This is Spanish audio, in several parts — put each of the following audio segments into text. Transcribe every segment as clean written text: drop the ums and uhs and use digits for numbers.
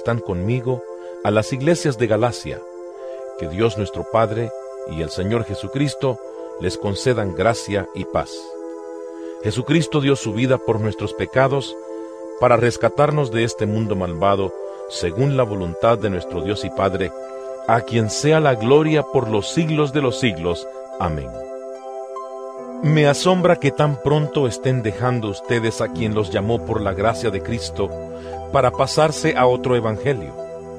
están conmigo, a las iglesias de Galacia. Que Dios nuestro Padre y el Señor Jesucristo les concedan gracia y paz. Jesucristo dio su vida por nuestros pecados para rescatarnos de este mundo malvado, según la voluntad de nuestro Dios y Padre, a quien sea la gloria por los siglos de los siglos. Amén. Me asombra que tan pronto estén dejando ustedes a quien los llamó por la gracia de Cristo para pasarse a otro evangelio.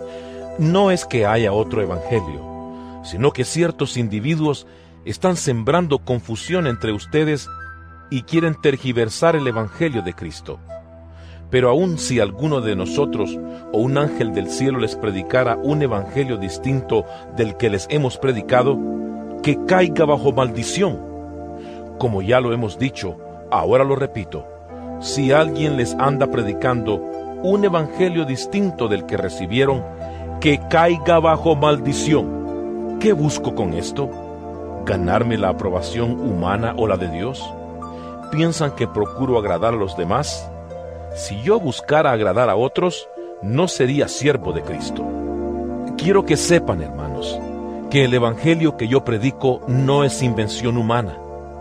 No es que haya otro evangelio, sino que ciertos individuos están sembrando confusión entre ustedes y quieren tergiversar el evangelio de Cristo. Pero aun si alguno de nosotros o un ángel del cielo les predicara un evangelio distinto del que les hemos predicado, que caiga bajo maldición. Como ya lo hemos dicho, ahora lo repito: si alguien les anda predicando un evangelio distinto del que recibieron, que caiga bajo maldición. ¿Qué busco con esto? ¿Ganarme la aprobación humana o la de Dios? ¿Piensan que procuro agradar a los demás? Si yo buscara agradar a otros, no sería siervo de Cristo. Quiero que sepan, hermanos, que el evangelio que yo predico no es invención humana.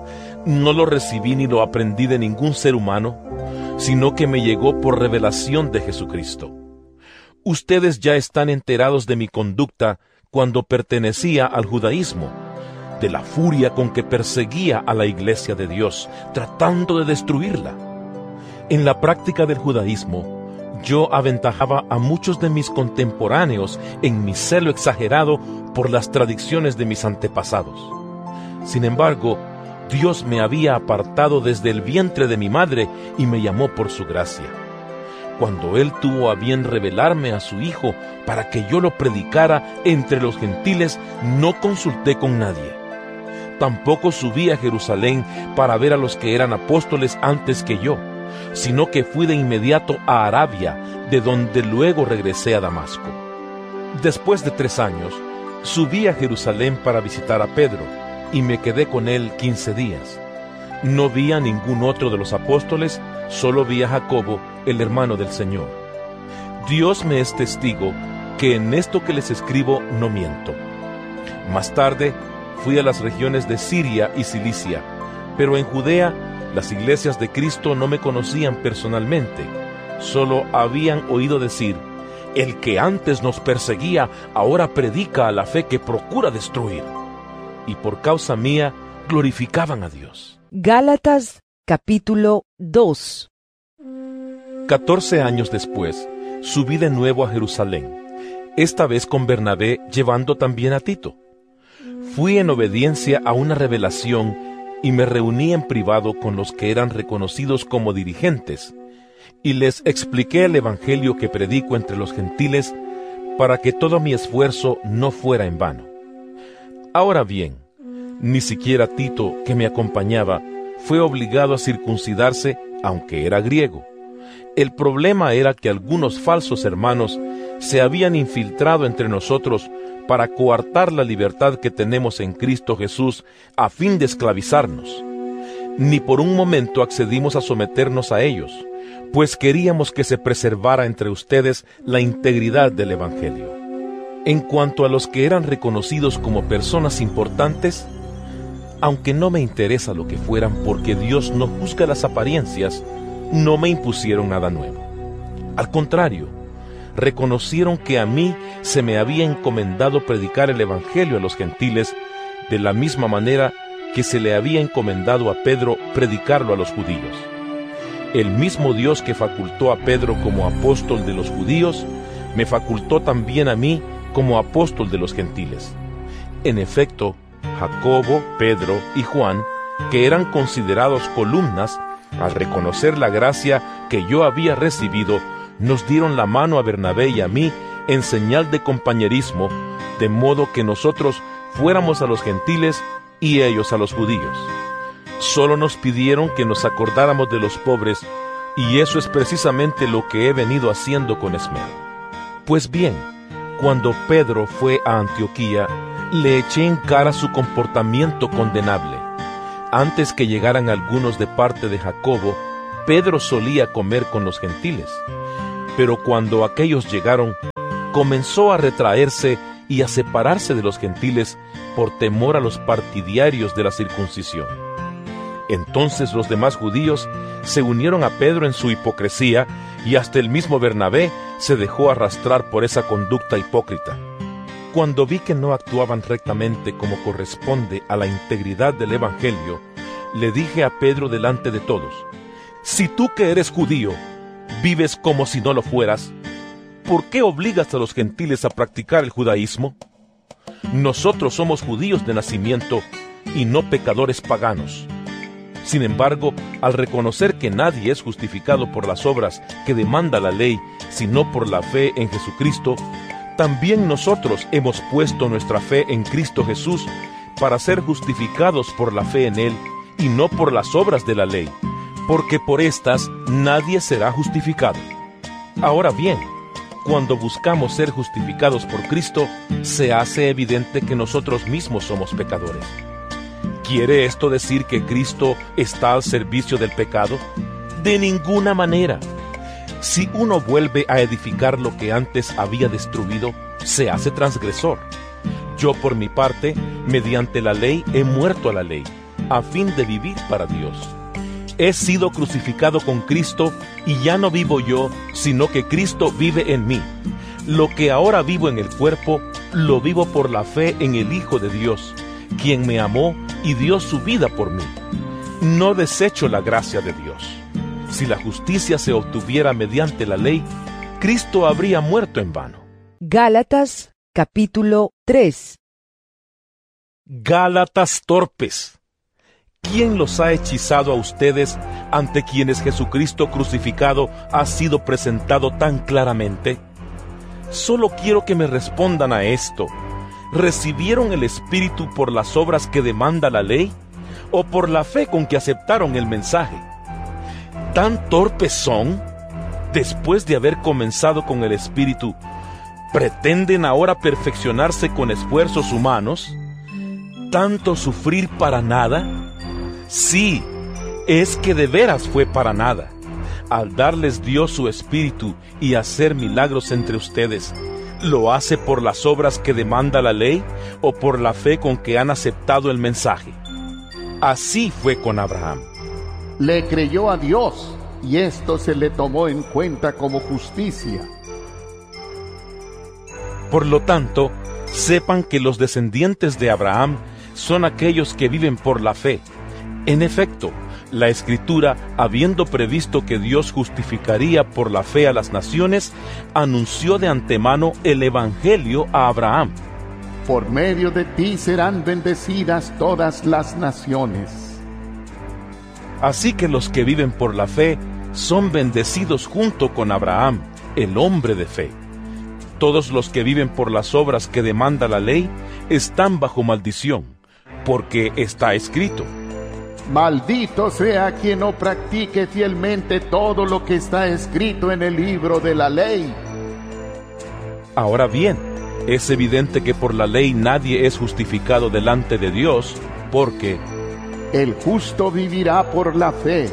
No lo recibí ni lo aprendí de ningún ser humano, sino que me llegó por revelación de Jesucristo. Ustedes ya están enterados de mi conducta cuando pertenecía al judaísmo, de la furia con que perseguía a la iglesia de Dios, tratando de destruirla. En la práctica del judaísmo, yo aventajaba a muchos de mis contemporáneos en mi celo exagerado por las tradiciones de mis antepasados. Sin embargo, Dios me había apartado desde el vientre de mi madre y me llamó por su gracia. Cuando Él tuvo a bien revelarme a su Hijo para que yo lo predicara entre los gentiles, no consulté con nadie. Tampoco subí a Jerusalén para ver a los que eran apóstoles antes que yo, sino que fui de inmediato a Arabia, de donde luego regresé a Damasco. Después de 3 años, subí a Jerusalén para visitar a Pedro, y me quedé con él 15 días. No vi a ningún otro de los apóstoles, solo vi a Jacobo, el hermano del Señor. Dios me es testigo que en esto que les escribo no miento. Más tarde, fui a las regiones de Siria y Cilicia, pero en Judea las iglesias de Cristo no me conocían personalmente, solo habían oído decir: el que antes nos perseguía, ahora predica a la fe que procura destruir. Y por causa mía glorificaban a Dios. Gálatas capítulo 2. 14 años después, subí de nuevo a Jerusalén, esta vez con Bernabé, llevando también a Tito. Fui en obediencia a una revelación y me reuní en privado con los que eran reconocidos como dirigentes, y les expliqué el evangelio que predico entre los gentiles, para que todo mi esfuerzo no fuera en vano. Ahora bien, ni siquiera Tito, que me acompañaba, fue obligado a circuncidarse, aunque era griego. El problema era que algunos falsos hermanos se habían infiltrado entre nosotros para coartar la libertad que tenemos en Cristo Jesús a fin de esclavizarnos. Ni por un momento accedimos a someternos a ellos, pues queríamos que se preservara entre ustedes la integridad del Evangelio. En cuanto a los que eran reconocidos como personas importantes, aunque no me interesa lo que fueran porque Dios no juzga las apariencias, no me impusieron nada nuevo. Al contrario, reconocieron que a mí se me había encomendado predicar el Evangelio a los gentiles de la misma manera que se le había encomendado a Pedro predicarlo a los judíos. El mismo Dios que facultó a Pedro como apóstol de los judíos, me facultó también a mí como apóstol de los gentiles. En efecto, Jacobo, Pedro y Juan, que eran considerados columnas, al reconocer la gracia que yo había recibido, nos dieron la mano a Bernabé y a mí en señal de compañerismo, de modo que nosotros fuéramos a los gentiles y ellos a los judíos. Solo nos pidieron que nos acordáramos de los pobres, y eso es precisamente lo que he venido haciendo con esmero. Pues bien, cuando Pedro fue a Antioquía, le eché en cara su comportamiento condenable. Antes que llegaran algunos de parte de Jacobo, Pedro solía comer con los gentiles. Pero cuando aquellos llegaron, comenzó a retraerse y a separarse de los gentiles por temor a los partidarios de la circuncisión. Entonces los demás judíos se unieron a Pedro en su hipocresía, y hasta el mismo Bernabé se dejó arrastrar por esa conducta hipócrita. Cuando vi que no actuaban rectamente como corresponde a la integridad del Evangelio, le dije a Pedro delante de todos: si tú que eres judío, vives como si no lo fueras, ¿por qué obligas a los gentiles a practicar el judaísmo? Nosotros somos judíos de nacimiento y no pecadores paganos. Sin embargo, al reconocer que nadie es justificado por las obras que demanda la ley, sino por la fe en Jesucristo, también nosotros hemos puesto nuestra fe en Cristo Jesús para ser justificados por la fe en Él y no por las obras de la ley, porque por estas nadie será justificado. Ahora bien, cuando buscamos ser justificados por Cristo, se hace evidente que nosotros mismos somos pecadores. ¿Quiere esto decir que Cristo está al servicio del pecado? De ninguna manera. Si uno vuelve a edificar lo que antes había destruido, se hace transgresor. Yo, por mi parte, mediante la ley he muerto a la ley, a fin de vivir para Dios. He sido crucificado con Cristo, y ya no vivo yo, sino que Cristo vive en mí. Lo que ahora vivo en el cuerpo, lo vivo por la fe en el Hijo de Dios, quien me amó y dio su vida por mí. No desecho la gracia de Dios. Si la justicia se obtuviera mediante la ley, Cristo habría muerto en vano. Gálatas, capítulo 3. Gálatas torpes. ¿Quién los ha hechizado a ustedes, ante quienes Jesucristo crucificado ha sido presentado tan claramente? Solo quiero que me respondan a esto. ¿Recibieron el Espíritu por las obras que demanda la ley, o por la fe con que aceptaron el mensaje? ¿Tan torpes son? Después de haber comenzado con el Espíritu, ¿pretenden ahora perfeccionarse con esfuerzos humanos? ¿Tanto sufrir para nada? Sí, es que de veras fue para nada. Al darles Dios su Espíritu y hacer milagros entre ustedes, ¿lo hace por las obras que demanda la ley o por la fe con que han aceptado el mensaje? Así fue con Abraham. Le creyó a Dios, y esto se le tomó en cuenta como justicia. Por lo tanto, sepan que los descendientes de Abraham son aquellos que viven por la fe. En efecto, la Escritura, habiendo previsto que Dios justificaría por la fe a las naciones, anunció de antemano el Evangelio a Abraham. Por medio de ti serán bendecidas todas las naciones. Así que los que viven por la fe son bendecidos junto con Abraham, el hombre de fe. Todos los que viven por las obras que demanda la ley están bajo maldición, porque está escrito: Maldito sea quien no practique fielmente todo lo que está escrito en el libro de la ley. Ahora bien, es evidente que por la ley nadie es justificado delante de Dios, porque el justo vivirá por la fe.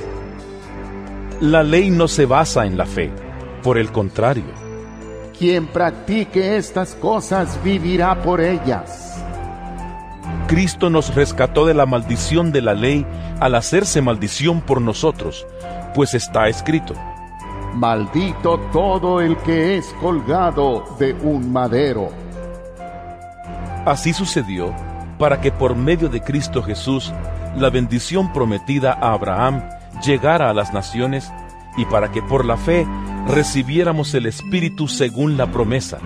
La ley no se basa en la fe, por el contrario. Quien practique estas cosas vivirá por ellas. Cristo nos rescató de la maldición de la ley al hacerse maldición por nosotros, pues está escrito: Maldito todo el que es colgado de un madero. Así sucedió para que por medio de Cristo Jesús la bendición prometida a Abraham llegara a las naciones, y para que por la fe recibiéramos el Espíritu según la promesa.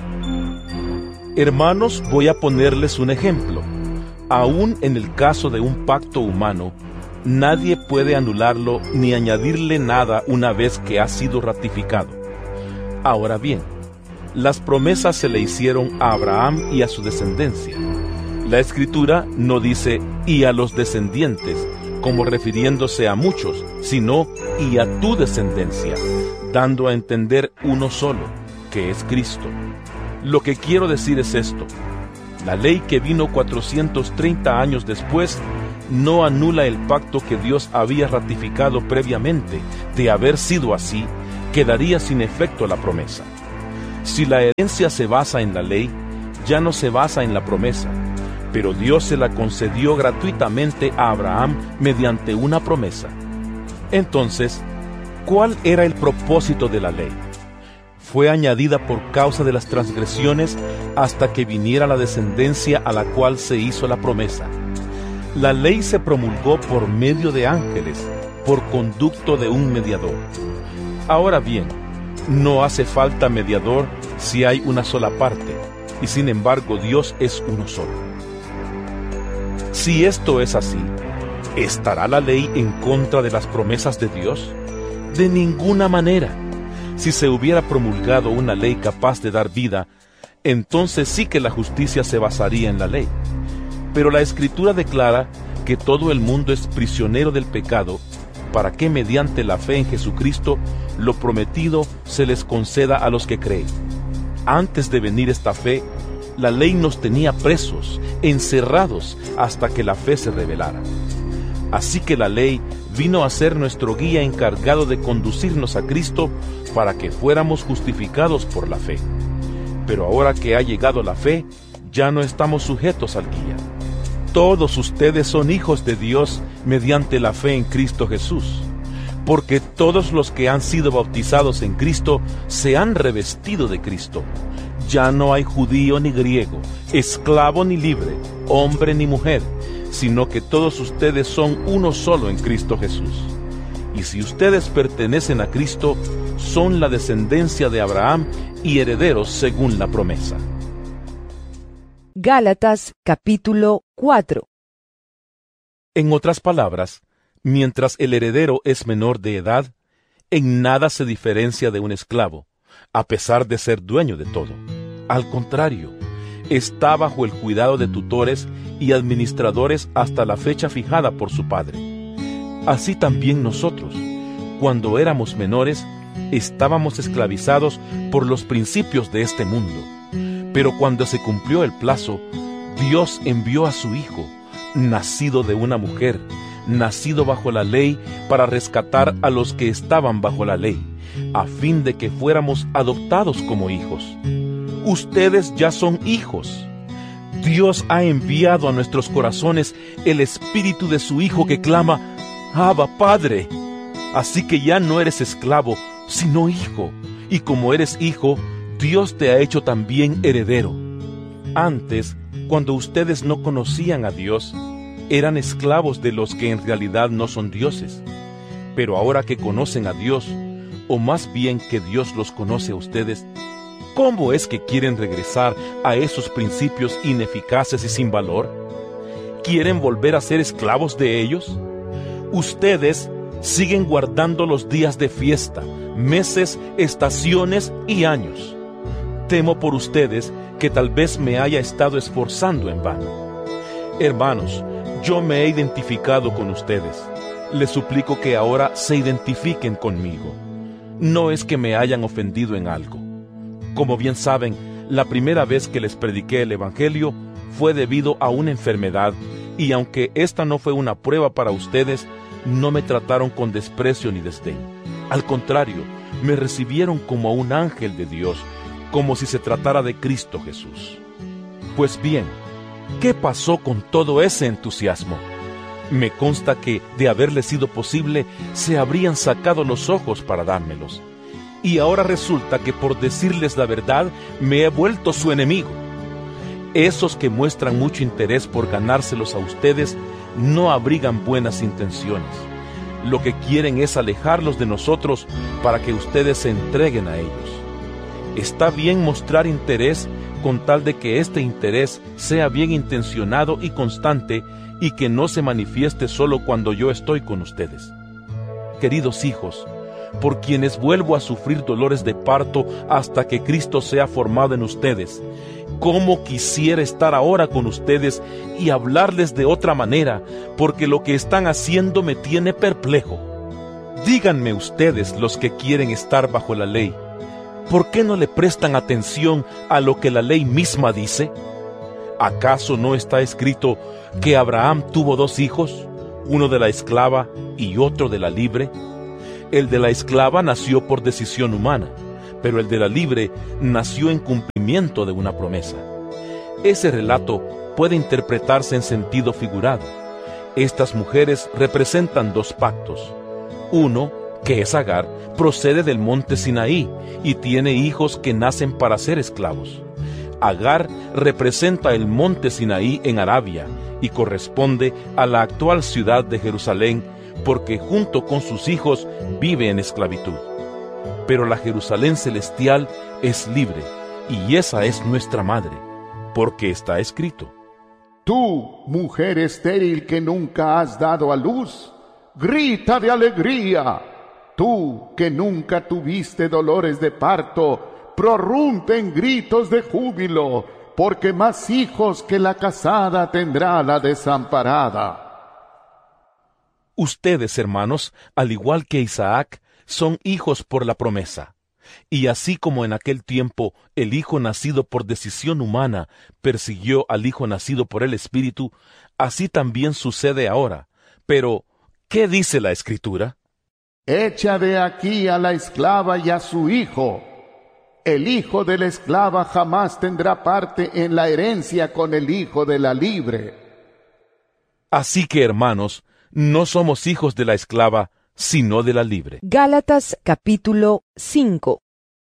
Hermanos, voy a ponerles un ejemplo. Aún en el caso de un pacto humano, nadie puede anularlo ni añadirle nada una vez que ha sido ratificado. Ahora bien, las promesas se le hicieron a Abraham y a su descendencia. La Escritura no dice «y a los descendientes», como refiriéndose a muchos, sino «y a tu descendencia», dando a entender uno solo, que es Cristo. Lo que quiero decir es esto: la ley que vino 430 años después no anula el pacto que Dios había ratificado previamente. De haber sido así, quedaría sin efecto la promesa. Si la herencia se basa en la ley, ya no se basa en la promesa, pero Dios se la concedió gratuitamente a Abraham mediante una promesa. Entonces, ¿cuál era el propósito de la ley? Fue añadida por causa de las transgresiones hasta que viniera la descendencia a la cual se hizo la promesa. La ley se promulgó por medio de ángeles, por conducto de un mediador. Ahora bien, no hace falta mediador si hay una sola parte, y sin embargo Dios es uno solo. Si esto es así, ¿estará la ley en contra de las promesas de Dios? De ninguna manera. Si se hubiera promulgado una ley capaz de dar vida, entonces sí que la justicia se basaría en la ley. Pero la Escritura declara que todo el mundo es prisionero del pecado, para que mediante la fe en Jesucristo lo prometido se les conceda a los que creen. Antes de venir esta fe, la ley nos tenía presos, encerrados, hasta que la fe se revelara. Así que la ley vino a ser nuestro guía encargado de conducirnos a Cristo para que fuéramos justificados por la fe. Pero ahora que ha llegado la fe, ya no estamos sujetos al guía. Todos ustedes son hijos de Dios mediante la fe en Cristo Jesús, porque todos los que han sido bautizados en Cristo se han revestido de Cristo. Ya no hay judío ni griego, esclavo ni libre, hombre ni mujer, sino que todos ustedes son uno solo en Cristo Jesús. Y si ustedes pertenecen a Cristo, son la descendencia de Abraham y herederos según la promesa. Gálatas capítulo 4. En otras palabras, mientras el heredero es menor de edad, en nada se diferencia de un esclavo, a pesar de ser dueño de todo. Al contrario, está bajo el cuidado de tutores y administradores hasta la fecha fijada por su padre. Así también nosotros, cuando éramos menores, estábamos esclavizados por los principios de este mundo. Pero cuando se cumplió el plazo, Dios envió a su Hijo, nacido de una mujer, nacido bajo la ley, para rescatar a los que estaban bajo la ley, a fin de que fuéramos adoptados como hijos. Ustedes ya son hijos. Dios ha enviado a nuestros corazones el Espíritu de su Hijo que clama, Abba, Padre. Así que ya no eres esclavo, sino hijo, y como eres hijo, Dios te ha hecho también heredero. Antes, cuando ustedes no conocían a Dios, eran esclavos de los que en realidad no son dioses. Pero ahora que conocen a Dios, o más bien que Dios los conoce a ustedes, ¿cómo es que quieren regresar a esos principios ineficaces y sin valor? ¿Quieren volver a ser esclavos de ellos? Ustedes siguen guardando los días de fiesta, meses, estaciones y años. Temo por ustedes que tal vez me haya estado esforzando en vano. Hermanos, yo me he identificado con ustedes. Les suplico que ahora se identifiquen conmigo. No es que me hayan ofendido en algo. Como bien saben, la primera vez que les prediqué el Evangelio fue debido a una enfermedad, y aunque esta no fue una prueba para ustedes, no me trataron con desprecio ni desdén. Al contrario, me recibieron como a un ángel de Dios, como si se tratara de Cristo Jesús. Pues bien, ¿qué pasó con todo ese entusiasmo? Me consta que, de haberle sido posible, se habrían sacado los ojos para dármelos. Y ahora resulta que por decirles la verdad, me he vuelto su enemigo. Esos que muestran mucho interés por ganárselos a ustedes, no abrigan buenas intenciones. Lo que quieren es alejarlos de nosotros para que ustedes se entreguen a ellos. Está bien mostrar interés con tal de que este interés sea bien intencionado y constante y que no se manifieste solo cuando yo estoy con ustedes. Queridos hijos, por quienes vuelvo a sufrir dolores de parto hasta que Cristo sea formado en ustedes, cómo quisiera estar ahora con ustedes y hablarles de otra manera, porque lo que están haciendo me tiene perplejo. Díganme ustedes, los que quieren estar bajo la ley, ¿por qué no le prestan atención a lo que la ley misma dice? ¿Acaso no está escrito que Abraham tuvo 2 hijos, uno de la esclava y otro de la libre? El de la esclava nació por decisión humana, pero el de la libre nació en cumplimiento de una promesa. Ese relato puede interpretarse en sentido figurado. Estas mujeres representan dos pactos. Uno, que es Agar, procede del monte Sinaí y tiene hijos que nacen para ser esclavos. Agar representa el monte Sinaí en Arabia y corresponde a la actual ciudad de Jerusalén, porque junto con sus hijos vive en esclavitud. Pero la Jerusalén celestial es libre, y esa es nuestra madre, porque está escrito: Tú, mujer estéril que nunca has dado a luz, grita de alegría. Tú, que nunca tuviste dolores de parto, prorrumpe en gritos de júbilo, porque más hijos que la casada tendrá la desamparada. Ustedes, hermanos, al igual que Isaac, son hijos por la promesa. Y así como en aquel tiempo el hijo nacido por decisión humana persiguió al hijo nacido por el Espíritu, así también sucede ahora. Pero, ¿qué dice la Escritura? Echa de aquí a la esclava y a su hijo. El hijo de la esclava jamás tendrá parte en la herencia con el hijo de la libre. Así que, hermanos, no somos hijos de la esclava, sino de la libre. Gálatas capítulo 5.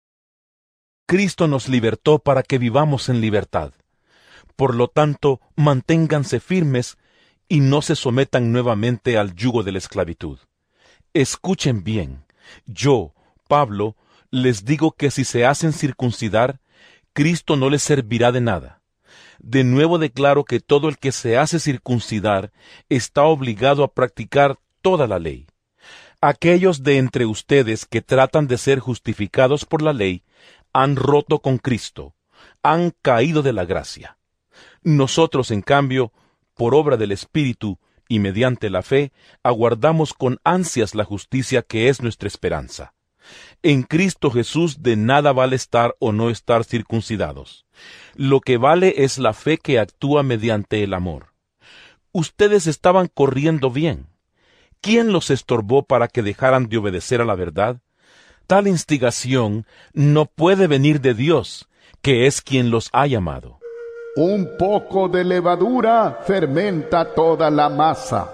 Cristo nos libertó para que vivamos en libertad. Por lo tanto, manténganse firmes y no se sometan nuevamente al yugo de la esclavitud. Escuchen bien, yo, Pablo, les digo que si se hacen circuncidar, Cristo no les servirá de nada. De nuevo declaro que todo el que se hace circuncidar está obligado a practicar toda la ley. Aquellos de entre ustedes que tratan de ser justificados por la ley han roto con Cristo, han caído de la gracia. Nosotros, en cambio, por obra del Espíritu y mediante la fe, aguardamos con ansias la justicia que es nuestra esperanza. En Cristo Jesús de nada vale estar o no estar circuncidados. Lo que vale es la fe que actúa mediante el amor. Ustedes estaban corriendo bien. ¿Quién los estorbó para que dejaran de obedecer a la verdad? Tal instigación no puede venir de Dios, que es quien los ha llamado. Un poco de levadura fermenta toda la masa.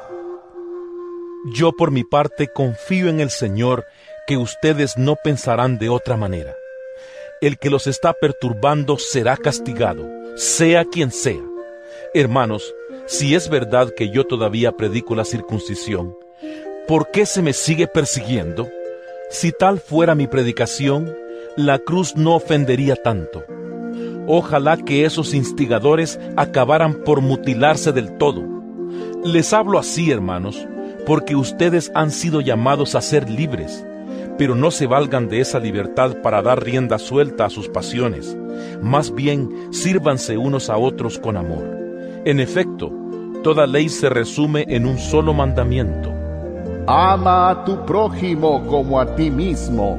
Yo por mi parte confío en el Señor que ustedes no pensarán de otra manera. El que los está perturbando será castigado, sea quien sea. Hermanos, si es verdad que yo todavía predico la circuncisión, ¿por qué se me sigue persiguiendo? Si tal fuera mi predicación, la cruz no ofendería tanto. Ojalá que esos instigadores acabaran por mutilarse del todo. Les hablo así, hermanos, porque ustedes han sido llamados a ser libres, pero no se valgan de esa libertad para dar rienda suelta a sus pasiones. Más bien, sírvanse unos a otros con amor. En efecto, toda ley se resume en un solo mandamiento: ama a tu prójimo como a ti mismo.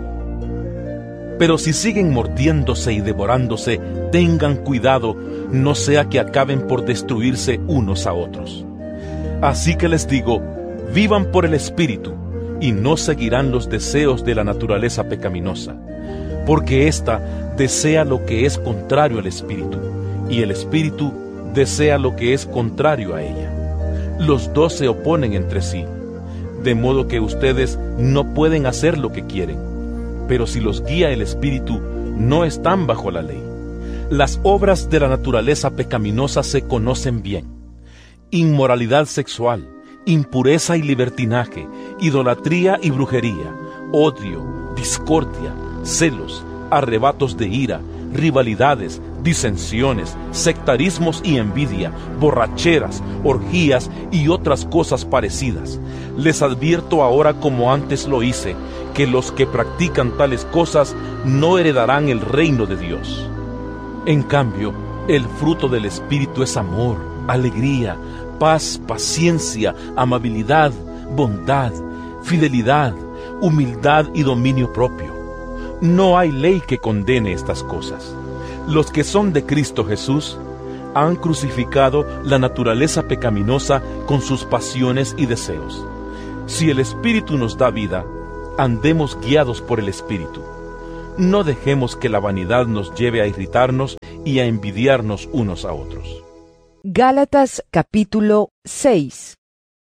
Pero si siguen mordiéndose y devorándose, tengan cuidado, no sea que acaben por destruirse unos a otros. Así que les digo, vivan por el Espíritu, y no seguirán los deseos de la naturaleza pecaminosa, porque ésta desea lo que es contrario al Espíritu, y el Espíritu desea lo que es contrario a ella. Los dos se oponen entre sí, de modo que ustedes no pueden hacer lo que quieren. Pero si los guía el Espíritu, no están bajo la ley. Las obras de la naturaleza pecaminosa se conocen bien: inmoralidad sexual, impureza y libertinaje, idolatría y brujería, odio, discordia, celos, arrebatos de ira, rivalidades, disensiones, sectarismos y envidia, borracheras, orgías y otras cosas parecidas. Les advierto ahora, como antes lo hice, que los que practican tales cosas no heredarán el reino de Dios. En cambio, el fruto del Espíritu es amor, alegría, paz, paciencia, amabilidad, bondad, fidelidad, humildad y dominio propio. No hay ley que condene estas cosas. Los que son de Cristo Jesús han crucificado la naturaleza pecaminosa con sus pasiones y deseos. Si el Espíritu nos da vida, andemos guiados por el Espíritu. no dejemos que la vanidad nos lleve a irritarnos y a envidiarnos unos a otros. Gálatas capítulo 6.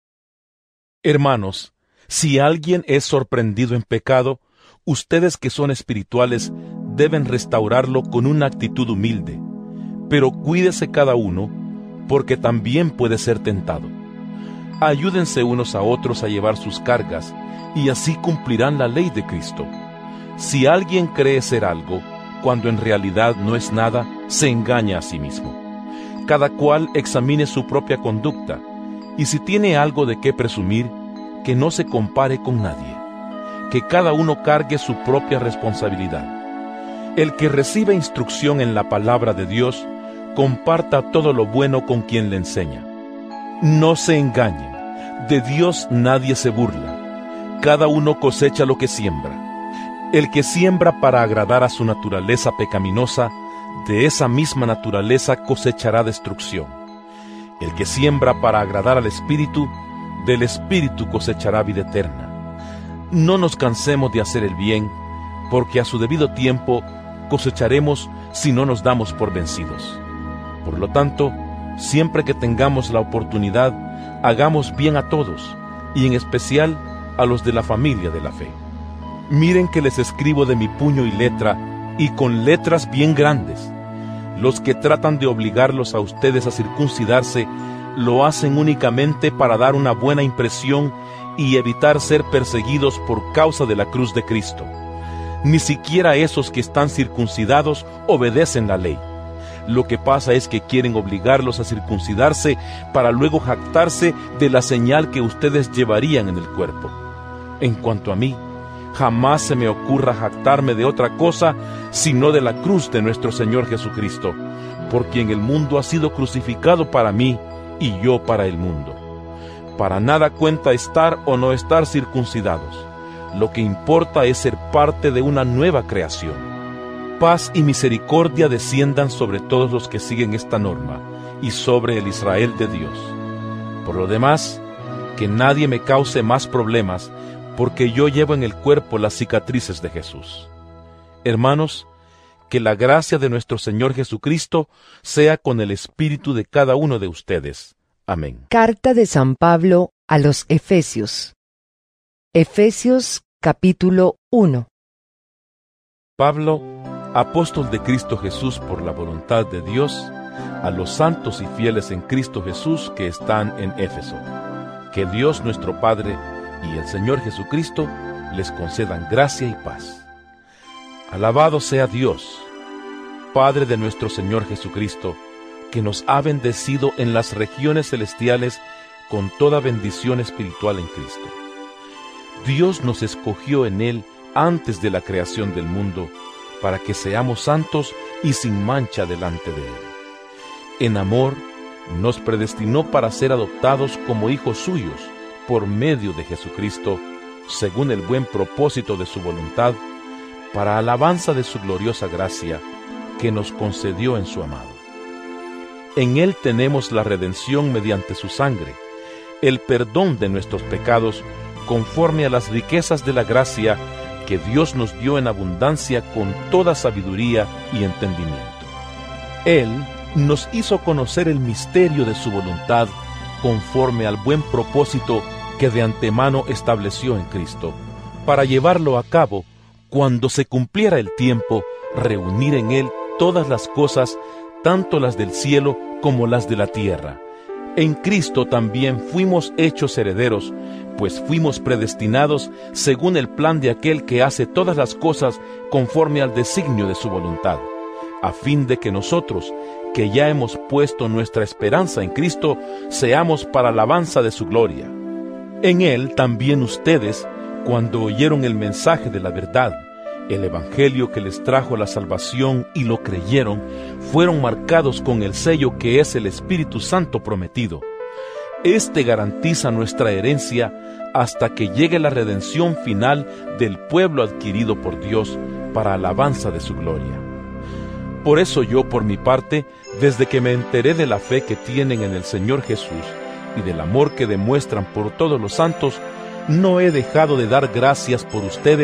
Hermanos, si alguien es sorprendido en pecado, ustedes que son espirituales deben restaurarlo con una actitud humilde, pero cuídese cada uno, porque también puede ser tentado. Ayúdense unos a otros a llevar sus cargas, y así cumplirán la ley de Cristo. Si alguien cree ser algo, cuando en realidad no es nada, se engaña a sí mismo. Cada cual examine su propia conducta, y si tiene algo de qué presumir, que no se compare con nadie. Que cada uno cargue su propia responsabilidad. El que recibe instrucción en la palabra de Dios, comparta todo lo bueno con quien le enseña. No se engañen, de Dios nadie se burla. Cada uno cosecha lo que siembra. El que siembra para agradar a su naturaleza pecaminosa, de esa misma naturaleza cosechará destrucción. El que siembra para agradar al Espíritu, del Espíritu cosechará vida eterna. No nos cansemos de hacer el bien, porque a su debido tiempo cosecharemos si no nos damos por vencidos. Por lo tanto, siempre que tengamos la oportunidad, hagamos bien a todos, y en especial a los de la familia de la fe. Miren que les escribo de mi puño y letra, y con letras bien grandes. Los que tratan de obligarlos a ustedes a circuncidarse, lo hacen únicamente para dar una buena impresión y evitar ser perseguidos por causa de la cruz de Cristo. Ni siquiera esos que están circuncidados obedecen la ley. Lo que pasa es que quieren obligarlos a circuncidarse para luego jactarse de la señal que ustedes llevarían en el cuerpo. En cuanto a mí, jamás se me ocurra jactarme de otra cosa sino de la cruz de nuestro Señor Jesucristo, por quien el mundo ha sido crucificado para mí y yo para el mundo. Para nada cuenta estar o no estar circuncidados. Lo que importa es ser parte de una nueva creación. Paz y misericordia desciendan sobre todos los que siguen esta norma y sobre el Israel de Dios. Por lo demás, que nadie me cause más problemas, porque yo llevo en el cuerpo las cicatrices de Jesús. Hermanos, que la gracia de nuestro Señor Jesucristo sea con el espíritu de cada uno de ustedes. Amén. Carta de San Pablo a los Efesios. Efesios capítulo 1. Pablo, apóstol de Cristo Jesús por la voluntad de Dios, a los santos y fieles en Cristo Jesús que están en Éfeso. Que Dios nuestro Padre y el Señor Jesucristo les concedan gracia y paz. Alabado sea Dios, Padre de nuestro Señor Jesucristo, que nos ha bendecido en las regiones celestiales con toda bendición espiritual en Cristo. Dios nos escogió en Él antes de la creación del mundo, para que seamos santos y sin mancha delante de Él. En amor, nos predestinó para ser adoptados como hijos suyos, por medio de Jesucristo, según el buen propósito de su voluntad, para alabanza de su gloriosa gracia, que nos concedió en su amado. En Él tenemos la redención mediante su sangre, el perdón de nuestros pecados, conforme a las riquezas de la gracia que Dios nos dio en abundancia con toda sabiduría y entendimiento. Él nos hizo conocer el misterio de su voluntad, conforme al buen propósito que de antemano estableció en Cristo, para llevarlo a cabo, cuando se cumpliera el tiempo, reunir en Él todas las cosas, tanto las del cielo como las de la tierra. En Cristo también fuimos hechos herederos, pues fuimos predestinados según el plan de aquel que hace todas las cosas conforme al designio de su voluntad, a fin de que nosotros, que ya hemos puesto nuestra esperanza en Cristo, seamos para alabanza de su gloria. En Él también ustedes, cuando oyeron el mensaje de la verdad, el evangelio que les trajo la salvación y lo creyeron, fueron marcados con el sello que es el Espíritu Santo prometido. Este garantiza nuestra herencia hasta que llegue la redención final del pueblo adquirido por Dios para alabanza de su gloria. Por eso yo, por mi parte, desde que me enteré de la fe que tienen en el Señor Jesús y del amor que demuestran por todos los santos, no he dejado de dar gracias por ustedes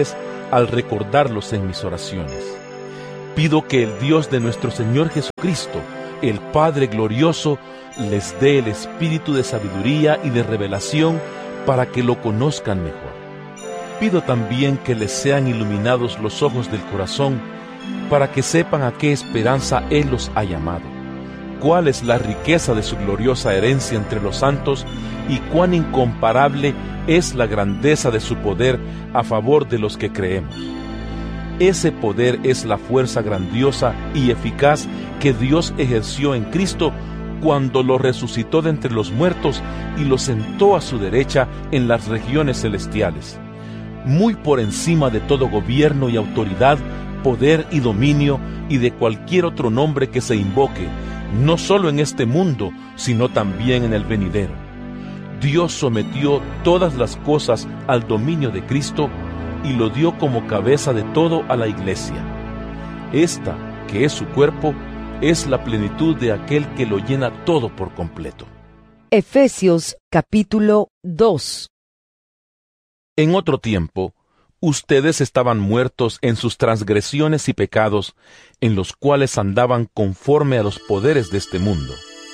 al recordarlos en mis oraciones. Pido que el Dios de nuestro Señor Jesucristo, el Padre glorioso, les dé el espíritu de sabiduría y de revelación para que lo conozcan mejor. Pido también que les sean iluminados los ojos del corazón para que sepan a qué esperanza Él los ha llamado, cuál es la riqueza de su gloriosa herencia entre los santos y cuán incomparable es la grandeza de su poder a favor de los que creemos. Ese poder es la fuerza grandiosa y eficaz que Dios ejerció en Cristo cuando lo resucitó de entre los muertos y lo sentó a su derecha en las regiones celestiales, muy por encima de todo gobierno y autoridad, poder y dominio y de cualquier otro nombre que se invoque, no solo en este mundo, sino también en el venidero. Dios sometió todas las cosas al dominio de Cristo y lo dio como cabeza de todo a la Iglesia. Esta, que es su cuerpo, es la plenitud de aquel que lo llena todo por completo. Efesios capítulo 2. En otro tiempo, ustedes estaban muertos en sus transgresiones y pecados, en los cuales andaban conforme a los poderes de este mundo.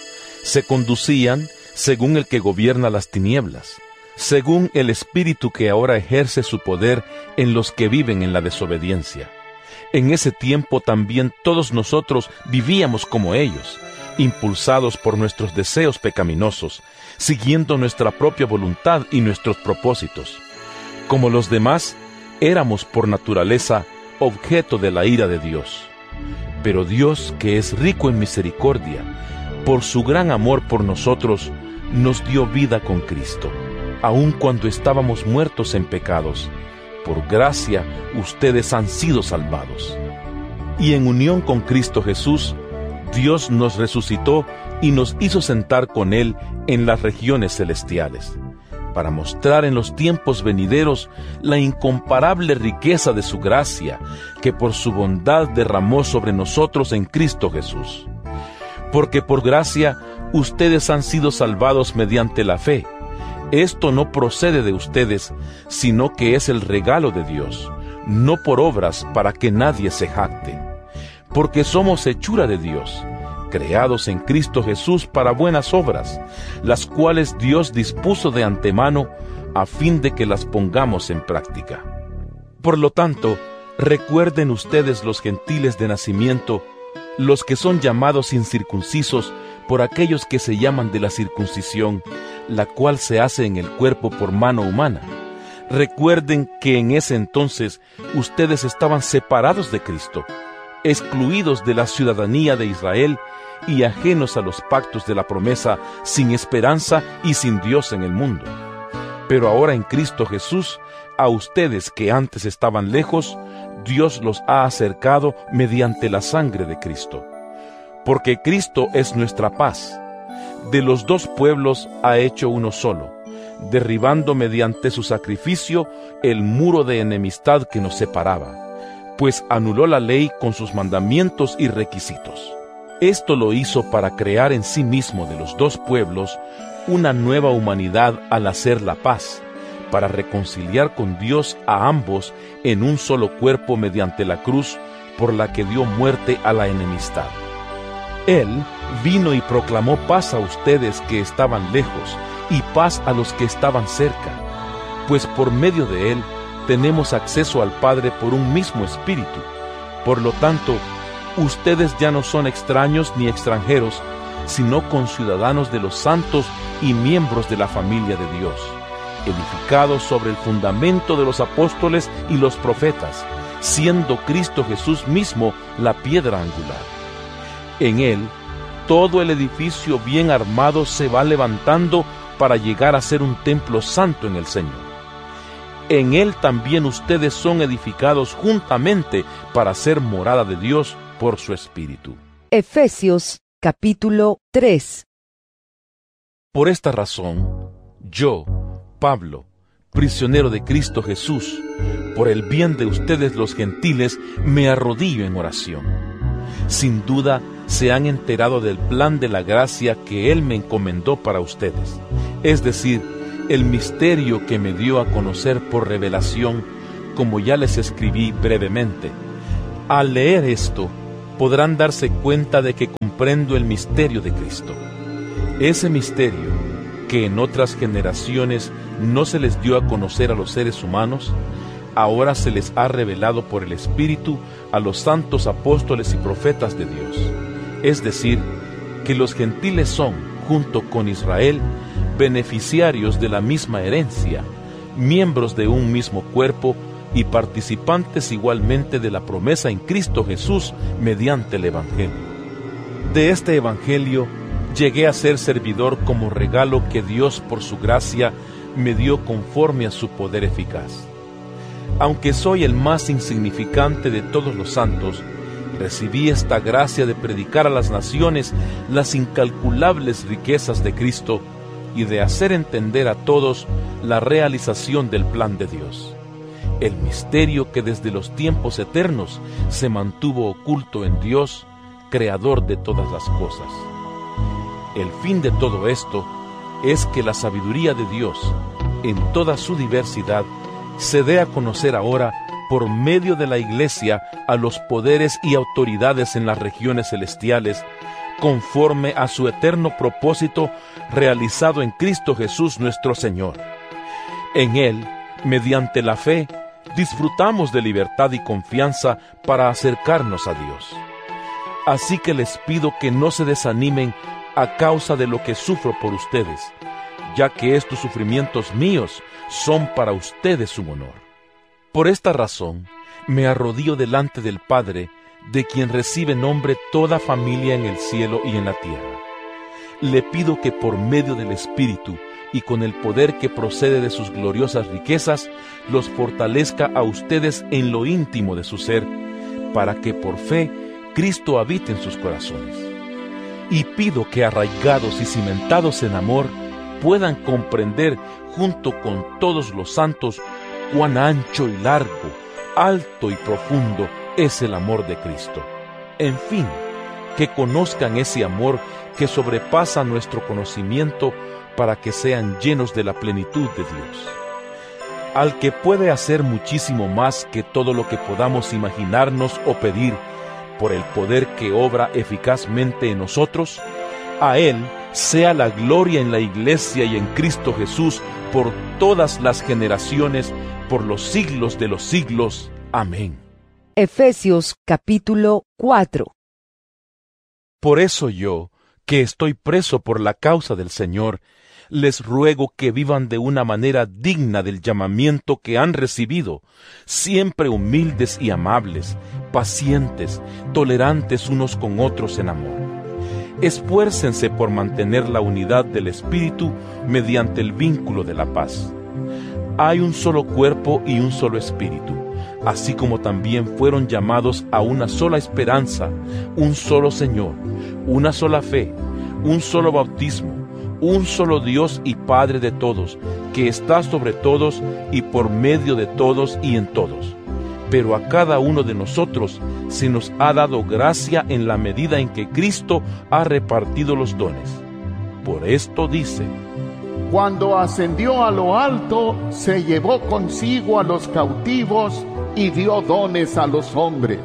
Se conducían según el que gobierna las tinieblas, según el espíritu que ahora ejerce su poder en los que viven en la desobediencia. En ese tiempo también todos nosotros vivíamos como ellos, impulsados por nuestros deseos pecaminosos, siguiendo nuestra propia voluntad y nuestros propósitos. Como los demás, éramos por naturaleza objeto de la ira de Dios. Pero Dios, que es rico en misericordia, por su gran amor por nosotros, nos dio vida con Cristo, aun cuando estábamos muertos en pecados. Por gracia, ustedes han sido salvados. Y en unión con Cristo Jesús, Dios nos resucitó y nos hizo sentar con Él en las regiones celestiales, para mostrar en los tiempos venideros la incomparable riqueza de su gracia, que por su bondad derramó sobre nosotros en Cristo Jesús. Porque por gracia ustedes han sido salvados mediante la fe. Esto no procede de ustedes, sino que es el regalo de Dios, no por obras para que nadie se jacte. Porque somos hechura de Dios, creados en Cristo Jesús para buenas obras, las cuales Dios dispuso de antemano a fin de que las pongamos en práctica. Por lo tanto, recuerden ustedes los gentiles de nacimiento, los que son llamados incircuncisos por aquellos que se llaman de la circuncisión, la cual se hace en el cuerpo por mano humana. Recuerden que en ese entonces ustedes estaban separados de Cristo, excluidos de la ciudadanía de Israel y ajenos a los pactos de la promesa, sin esperanza y sin Dios en el mundo. Pero ahora en Cristo Jesús, a ustedes que antes estaban lejos, Dios los ha acercado mediante la sangre de Cristo. Porque Cristo es nuestra paz. De los dos pueblos ha hecho uno solo, derribando mediante su sacrificio el muro de enemistad que nos separaba, pues anuló la ley con sus mandamientos y requisitos. Esto lo hizo para crear en sí mismo de los dos pueblos una nueva humanidad al hacer la paz, para reconciliar con Dios a ambos en un solo cuerpo mediante la cruz, por la que dio muerte a la enemistad. Él vino y proclamó paz a ustedes que estaban lejos y paz a los que estaban cerca, pues por medio de Él tenemos acceso al Padre por un mismo Espíritu. Por lo tanto, ustedes ya no son extraños ni extranjeros, sino conciudadanos de los santos y miembros de la familia de Dios, edificados sobre el fundamento de los apóstoles y los profetas, siendo Cristo Jesús mismo la piedra angular. En Él, todo el edificio bien armado se va levantando para llegar a ser un templo santo en el Señor. En Él también ustedes son edificados juntamente para ser morada de Dios por su Espíritu. Efesios capítulo 3. Por esta razón, yo, Pablo, prisionero de Cristo Jesús, por el bien de ustedes los gentiles, me arrodillo en oración. Sin duda, se han enterado del plan de la gracia que Él me encomendó para ustedes, es decir, el misterio que me dio a conocer por revelación, como ya les escribí brevemente. Al leer esto, podrán darse cuenta de que comprendo el misterio de Cristo. Ese misterio, que en otras generaciones no se les dio a conocer a los seres humanos, ahora se les ha revelado por el Espíritu a los santos apóstoles y profetas de Dios. Es decir, que los gentiles son, junto con Israel, beneficiarios de la misma herencia, miembros de un mismo cuerpo y participantes igualmente de la promesa en Cristo Jesús mediante el Evangelio. De este Evangelio llegué a ser servidor como regalo que Dios por su gracia me dio conforme a su poder eficaz. Aunque soy el más insignificante de todos los santos, recibí esta gracia de predicar a las naciones las incalculables riquezas de Cristo y de hacer entender a todos la realización del plan de Dios, el misterio que desde los tiempos eternos se mantuvo oculto en Dios, creador de todas las cosas. El fin de todo esto es que la sabiduría de Dios, en toda su diversidad, se dé a conocer ahora por medio de la Iglesia a los poderes y autoridades en las regiones celestiales, conforme a su eterno propósito realizado en Cristo Jesús nuestro Señor. En Él, mediante la fe, disfrutamos de libertad y confianza para acercarnos a Dios. Así que les pido que no se desanimen a causa de lo que sufro por ustedes, ya que estos sufrimientos míos son para ustedes un honor. Por esta razón, me arrodillo delante del Padre, de quien recibe nombre toda familia en el cielo y en la tierra. Le pido que por medio del Espíritu y con el poder que procede de sus gloriosas riquezas, los fortalezca a ustedes en lo íntimo de su ser, para que por fe Cristo habite en sus corazones. Y pido que arraigados y cimentados en amor, puedan comprender junto con todos los santos cuán ancho y largo, alto y profundo es el amor de Cristo. En fin, que conozcan ese amor que sobrepasa nuestro conocimiento para que sean llenos de la plenitud de Dios. Al que puede hacer muchísimo más que todo lo que podamos imaginarnos o pedir, por el poder que obra eficazmente en nosotros, a Él sea la gloria en la Iglesia y en Cristo Jesús por todas las generaciones, por los siglos de los siglos. Amén. Efesios capítulo 4. Por eso yo, que estoy preso por la causa del Señor, les ruego que vivan de una manera digna del llamamiento que han recibido, siempre humildes y amables, pacientes, tolerantes unos con otros en amor. Esfuércense por mantener la unidad del Espíritu mediante el vínculo de la paz. Hay un solo cuerpo y un solo Espíritu, así como también fueron llamados a una sola esperanza, un solo Señor, una sola fe, un solo bautismo, un solo Dios y Padre de todos, que está sobre todos y por medio de todos y en todos. Pero a cada uno de nosotros se nos ha dado gracia en la medida en que Cristo ha repartido los dones. Por esto dice: Cuando ascendió a lo alto, se llevó consigo a los cautivos y dio dones a los hombres.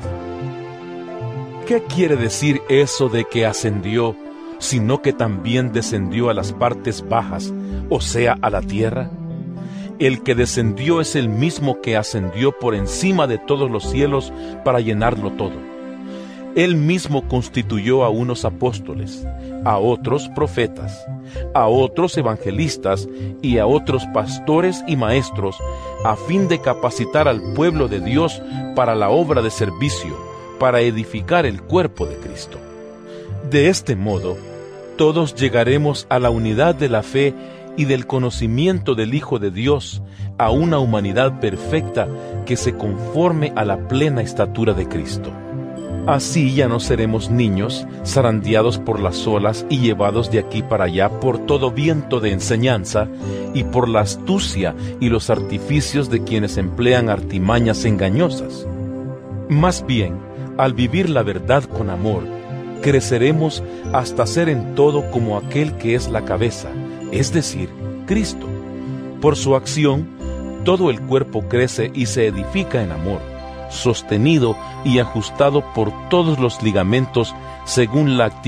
¿Qué quiere decir eso de que ascendió, sino que también descendió a las partes bajas, o sea, a la tierra? El que descendió es el mismo que ascendió por encima de todos los cielos para llenarlo todo. Él mismo constituyó a unos apóstoles, a otros profetas, a otros evangelistas y a otros pastores y maestros, a fin de capacitar al pueblo de Dios para la obra de servicio, para edificar el cuerpo de Cristo. De este modo, todos llegaremos a la unidad de la fe y del conocimiento del Hijo de Dios, a una humanidad perfecta que se conforme a la plena estatura de Cristo. Así ya no seremos niños, zarandeados por las olas y llevados de aquí para allá por todo viento de enseñanza y por la astucia y los artificios de quienes emplean artimañas engañosas. Más bien, al vivir la verdad con amor, creceremos hasta ser en todo como aquel que es la cabeza, es decir, Cristo. Por su acción, todo el cuerpo crece y se edifica en amor, sostenido y ajustado por todos los ligamentos según la actividad